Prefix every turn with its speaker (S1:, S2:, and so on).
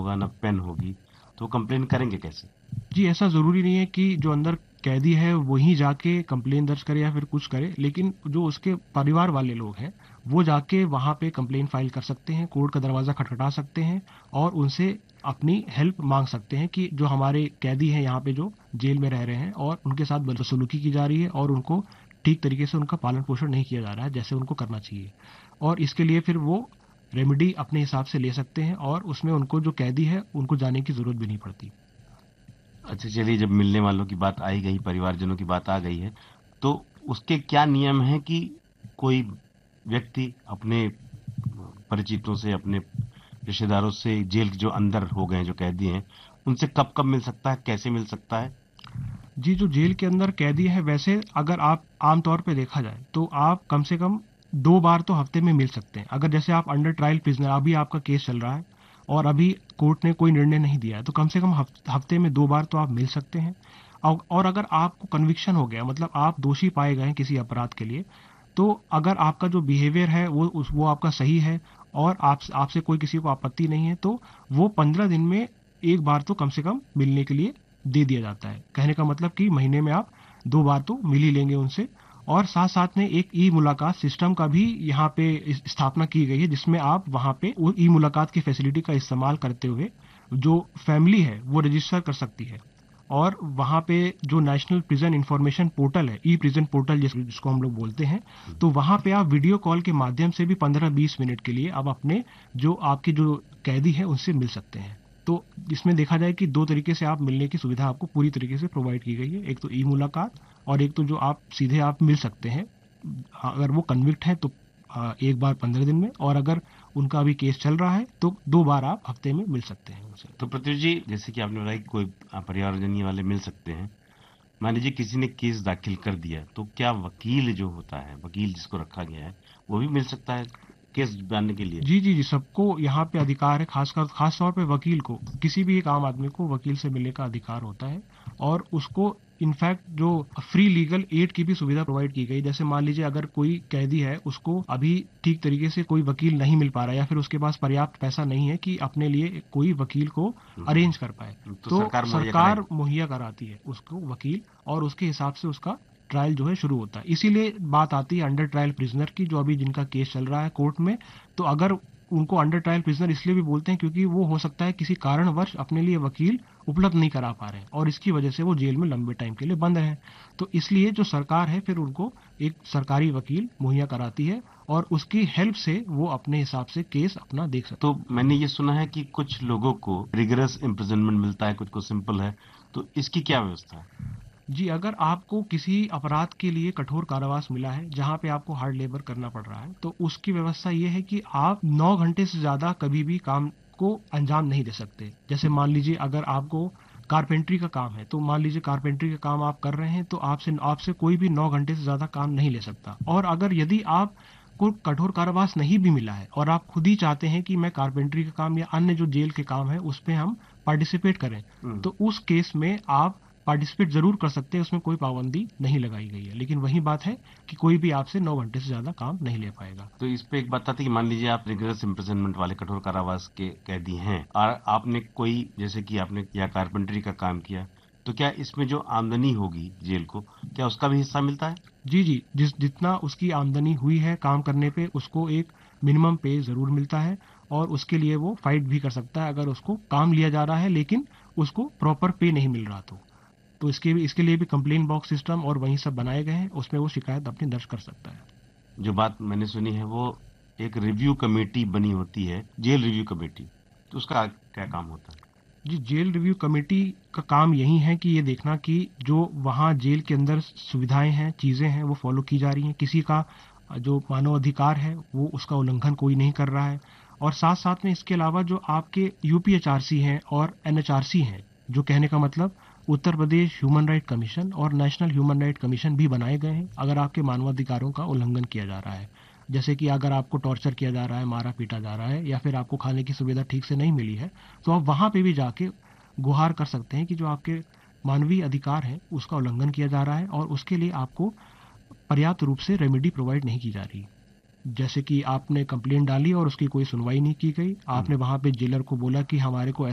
S1: होगा, ना पेन होगी, तो कंप्लेन करेंगे कैसे?
S2: जी, ऐसा ज़रूरी नहीं है कि जो अंदर कैदी है वही जाके कंप्लेन दर्ज करे या फिर कुछ करे, लेकिन जो उसके परिवार वाले लोग हैं, वो जाके वहाँ पे कंप्लेन फाइल कर सकते हैं, कोर्ट का दरवाज़ा खटखटा सकते हैं और उनसे अपनी हेल्प माँग सकते हैं कि जो हमारे कैदी हैं यहाँ पे जो जेल में रह रहे हैं और उनके साथ बदसलूकी की जा रही है और उनको ठीक तरीके से उनका पालन-पोषण नहीं किया जा रहा है, जैसे उनको करना चाहिए। और इसके लिए फिर वो रेमेडी अपने हिसाब से ले सकते हैं और उसमें उनको जो कैदी है, उनको जाने की ज़रूरत भी नहीं पड़ती।
S1: अच्छा, चलिए, जब मिलने वालों की बात आई गई, परिवारजनों की बात आ गई है, तो उसके क्या नियम हैं कि कोई व्यक्ति अपने परिचितों से, अपने रिश्तेदारों से, जेल के जो अंदर हो गए हैं, जो कैदी हैं, उनसे कब कब मिल सकता है, कैसे मिल सकता है?
S2: जी, जो जेल के अंदर कैदी है वैसे अगर आप आम तौर पे देखा जाए तो आप कम से कम 2 बार तो हफ्ते में मिल सकते हैं। अगर जैसे आप अंडर ट्रायल प्रिजनर, अभी आपका केस चल रहा है और अभी कोर्ट ने कोई निर्णय नहीं दिया है, तो कम से कम हफ्ते में 2 बार तो आप मिल सकते हैं। और अगर आपको कन्विक्शन हो गया, मतलब आप दोषी पाए गए हैं किसी अपराध के लिए, तो अगर आपका जो बिहेवियर है वो आपका सही है और आपसे कोई किसी को आपत्ति नहीं है, तो वो 15 दिन में 1 बार तो कम से कम मिलने के लिए दे दिया जाता है। कहने का मतलब कि महीने में आप 2 बार तो मिल ही लेंगे उनसे। और साथ-साथ में एक ई मुलाकात सिस्टम का भी यहाँ पे स्थापना की गई है, जिसमें आप वहाँ पे वो ई मुलाकात की फैसिलिटी का इस्तेमाल करते हुए जो फैमिली है वो रजिस्टर कर सकती है। और वहाँ पे जो नेशनल प्रिजन इंफॉर्मेशन पोर्टल है, ई प्रिजन पोर्टल जिसको हम लोग बोलते हैं, तो वहाँ पे आप वीडियो कॉल के माध्यम से भी 15-20 मिनट के लिए आप अपने जो आपके जो कैदी है उनसे मिल सकते हैं। तो इसमें देखा जाए कि 2 तरीके से आप मिलने की सुविधा आपको पूरी तरीके से प्रोवाइड की गई है। एक तो ई मुलाकात और एक तो जो आप सीधे आप मिल सकते हैं। अगर वो कन्विक्ट हैं तो 1 बार 15 दिन में, और अगर उनका अभी केस चल रहा है तो 2 बार आप हफ्ते में मिल सकते हैं उनसे।
S1: तो पृथ्वी जी, जैसे कि आपने बताया कि कोई परिवारजन वाले मिल सकते हैं, मान लीजिए किसी ने केस दाखिल कर दिया, तो क्या वकील जो होता है, वकील जिसको रखा गया है, वो भी मिल सकता है केस जानने के लिए?
S2: जी, जी, जी, सबको यहाँ पे अधिकार है, खास तौर पे वकील को, किसी भी एक आम आदमी को वकील से मिलने का अधिकार होता है। और उसको इनफैक्ट जो फ्री लीगल एड की भी सुविधा प्रोवाइड की गई। जैसे मान लीजिए अगर कोई कैदी है, उसको अभी ठीक तरीके से कोई वकील नहीं मिल पा रहा है या फिर उसके पास पर्याप्त पैसा नहीं है कि अपने लिए कोई वकील को अरेंज कर पाए,
S1: तो
S2: तो
S1: सरकार मुहैया
S2: सरकार
S1: कराएगी।
S2: मुहैया कराती है उसको वकील, और उसके हिसाब से उसका ट्रायल जो है शुरू होता है। इसीलिए बात आती है अंडर ट्रायल प्रिजनर की, जो अभी जिनका केस चल रहा है कोर्ट में। तो अगर उनको अंडर ट्रायल प्रिजनर इसलिए भी बोलते हैं क्योंकि वो हो सकता है किसी कारणवश अपने लिए वकील उपलब्ध नहीं करा पा रहे हैं और इसकी वजह से वो जेल में लंबे टाइम के लिए बंद हैं। तो इसलिए जो सरकार है फिर उनको एक सरकारी वकील मुहैया कराती है और उसकी हेल्प से वो अपने हिसाब से केस अपना देख सकते
S1: तो
S2: हैं।
S1: मैंने ये सुना है कि कुछ लोगों को रिगरस इम्प्रिजनमेंट मिलता है, कुछ को सिंपल है, तो इसकी क्या व्यवस्था है?
S2: जी, अगर आपको किसी अपराध के लिए कठोर कारावास मिला है, जहाँ पे आपको हार्ड लेबर करना पड़ रहा है, तो उसकी व्यवस्था ये है कि आप 9 घंटे से ज़्यादा कभी भी काम को अंजाम नहीं दे सकते। जैसे मान लीजिए अगर आपको कारपेंटरी का काम है, तो मान लीजिए कारपेंटरी का काम आप कर रहे हैं, तो आपसे आपसे कोई भी 9 घंटे से ज़्यादा काम नहीं ले सकता। और अगर यदि आप को कठोर कारावास नहीं भी मिला है और आप खुद ही चाहते हैं कि मैं कारपेंटरी का काम या अन्य जो जेल के काम है, उस पे हम पार्टिसिपेट करें, तो उस केस में आप पार्टिसिपेट ज़रूर कर सकते हैं, उसमें कोई पाबंदी नहीं लगाई गई है। लेकिन वही बात है कि कोई भी आपसे 9 घंटे से ज़्यादा काम नहीं ले पाएगा।
S1: तो इस पे एक बात आती है कि मान लीजिए आप रिगरस इम्प्रिजनमेंट वाले, कठोर कारावास के कैदी हैं, और आपने कोई, जैसे कि आपने या कारपेंटरी का काम किया, तो क्या इसमें जो आमदनी होगी जेल को, क्या उसका भी हिस्सा मिलता है?
S2: जी, जी, जितना उसकी आमदनी हुई है काम करने पे, उसको एक मिनिमम पे ज़रूर मिलता है और उसके लिए वो फाइट भी कर सकता है अगर उसको काम लिया जा रहा है लेकिन उसको प्रॉपर पे नहीं मिल रहा तो। तो इसके लिए भी कंप्लेन बॉक्स सिस्टम और वही सब बनाए गए हैं, उसमें वो शिकायत अपनी दर्ज कर सकता है।
S1: जो बात मैंने सुनी है, वो एक रिव्यू कमेटी बनी होती है, जेल रिव्यू कमेटी, तो उसका क्या काम होता है?
S2: जी, जेल रिव्यू कमेटी का काम यही है कि ये देखना कि जो वहाँ जेल के अंदर सुविधाएं हैं, चीज़ें हैं, वो फॉलो की जा रही हैं, किसी का जो मानव अधिकार है वो उसका उल्लंघन कोई नहीं कर रहा है। और साथ साथ में इसके अलावा जो आपके यूपीएचआरसी हैं और एनएचआरसी हैं, जो कहने का मतलब Uttar Pradesh human right commission और नेशनल ह्यूमन राइट कमीशन भी बनाए गए हैं अगर आपके मानवाधिकारों का उल्लंघन किया जा रहा है। जैसे कि अगर आपको टॉर्चर किया जा रहा है, मारा पीटा जा रहा है या फिर आपको खाने की सुविधा ठीक से नहीं मिली है, तो आप वहाँ पे भी जाके गुहार कर सकते हैं कि जो आपके मानवीय अधिकार है उसका उल्लंघन किया जा रहा है और उसके लिए आपको पर्याप्त रूप से रेमेडी प्रोवाइड नहीं की जा रही। जैसे कि आपने कंप्लेंट डाली और उसकी कोई सुनवाई नहीं की गई, आपने वहाँ पे जेलर को बोला कि हमारे को